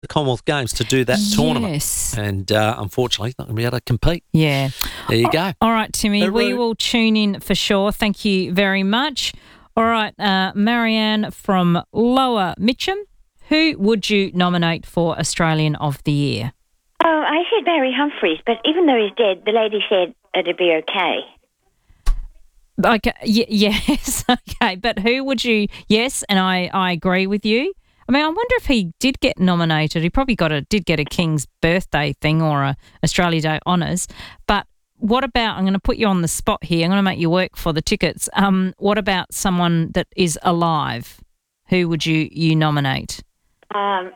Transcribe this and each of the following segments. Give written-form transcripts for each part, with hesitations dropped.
the Commonwealth Games to do that tournament. Yes. And unfortunately, he's not going to be able to compete. Yeah. There you go. All right, Timmy, we will tune in for sure. Thank you very much. All right, Marianne from Lower Mitcham, who would you nominate for Australian of the Year? Oh, I said Barry Humphries, but even though he's dead, the lady said it'd be okay. Okay, yes, okay, but who would you? Yes, and I agree with you. I mean, I wonder if he did get nominated. He probably did get a King's Birthday thing or a Australia Day Honours. But what about? I'm going to put you on the spot here. I'm going to make you work for the tickets. What about someone that is alive? Who would you nominate? Don't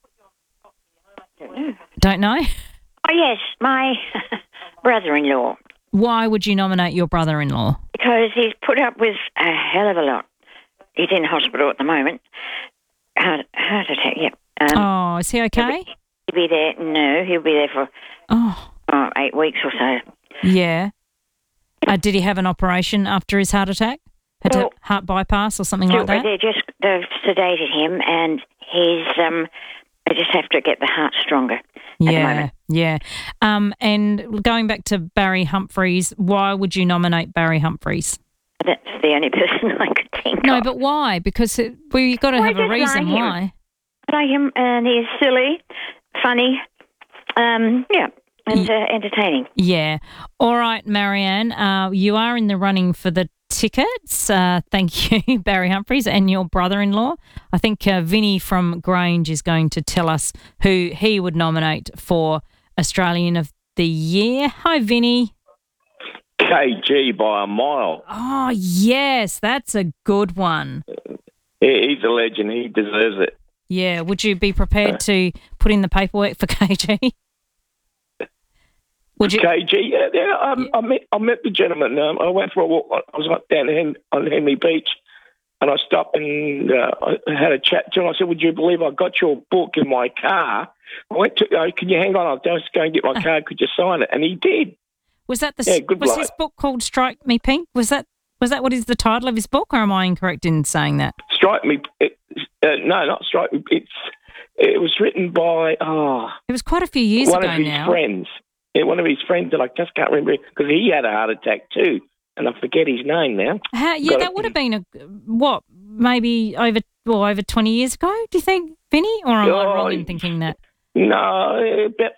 know. Don't know? Oh yes, my brother-in-law. Why would you nominate your brother-in-law? Because he's put up with a hell of a lot. He's in hospital at the moment. Heart attack, yep. Is he okay? He'll be there. No, he'll be there for 8 weeks or so. Yeah. Did he have an operation after his heart attack? Had to heart bypass or something like that? They've sedated him, and they just have to get the heart stronger at the moment. Yeah. And going back to Barry Humphries, why would you nominate Barry Humphries? That's the only person I could think of. No, but why? Because you've got to have a reason why. I like him, and he's silly, funny, and entertaining. Yeah. All right, Marianne, you are in the running for the tickets. Thank you, Barry Humphries, and your brother-in-law. I think Vinny from Grange is going to tell us who he would nominate for Australian of the Year. Hi, Vinny. KG by a mile. Oh, yes, that's a good one. He's a legend. He deserves it. Yeah. Would you be prepared to put in the paperwork for KG? Would you? KG, yeah. I met the gentleman. I went for a walk. I was down on Henley Beach, and I stopped and I had a chat to him. I said, "Would you believe I got your book in my car?" I went to, "Can you hang on? I'll just go and get my card. Could you sign it?" And he did. Was that was his book called Strike Me Pink? Was that what is the title of his book, or am I incorrect in saying that? Strike Me. No, not Strike Me. It was written by It was quite a few years ago now. One of his friends. Yeah, one of his friends that I just can't remember because he had a heart attack too, and I forget his name now. That would have been maybe over 20 years ago. Do you think, Vinny, or am I wrong in thinking that? No, about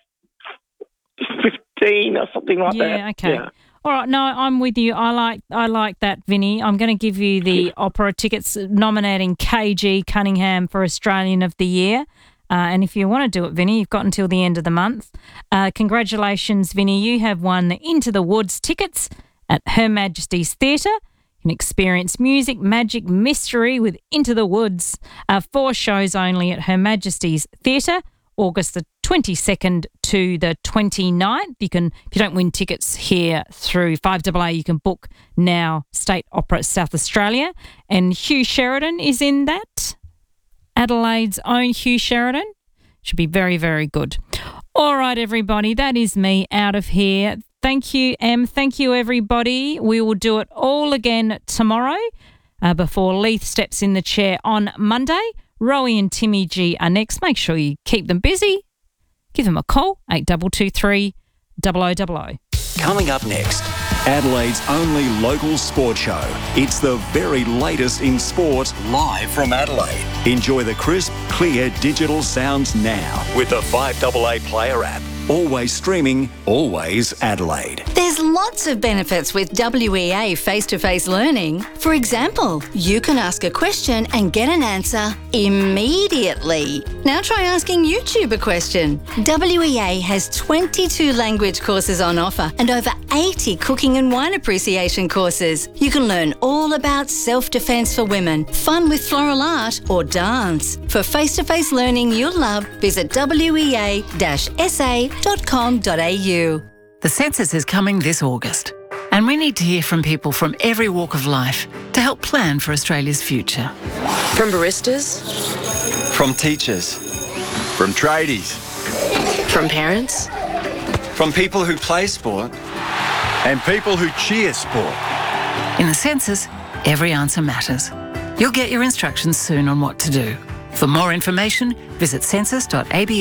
15 or something like that. Yeah, okay. Yeah. All right, no, I'm with you. I like that, Vinny. I'm going to give you the opera tickets nominating KG Cunningham for Australian of the Year. And if you want to do it, Vinny, you've got until the end of the month. Congratulations, Vinny. You have won the Into the Woods tickets at Her Majesty's Theatre. You can experience music, magic, mystery with Into the Woods. 4 shows only at Her Majesty's Theatre, August the 22nd to the 29th. If you don't win tickets here through 5AA, you can book now. State Opera South Australia. And Hugh Sheridan is in that. Adelaide's own Hugh Sheridan. Should be very, very good. All right, everybody, that is me out of here. Thank you, Em. Thank you, everybody. We will do it all again tomorrow before Leith steps in the chair on Monday. Rowie and Timmy G are next. Make sure you keep them busy. Give them a call, 8223 0000. Coming up next, Adelaide's only local sport show. It's the very latest in sport, live from Adelaide. Enjoy the crisp, clear digital sounds now with the 5AA Player app. Always streaming, always Adelaide. There's lots of benefits with WEA face-to-face learning. For example, you can ask a question and get an answer immediately. Now try asking YouTube a question. WEA has 22 language courses on offer and over 80 cooking and wine appreciation courses. You can learn all about self-defense for women, fun with floral art or dance. For face-to-face learning you'll love, visit wea-sa.com.au. The census is coming this August, and we need to hear from people from every walk of life to help plan for Australia's future. From baristas, from teachers, from tradies, from parents, from people who play sport, and people who cheer sport. In the census, every answer matters. You'll get your instructions soon on what to do. For more information, visit census.ab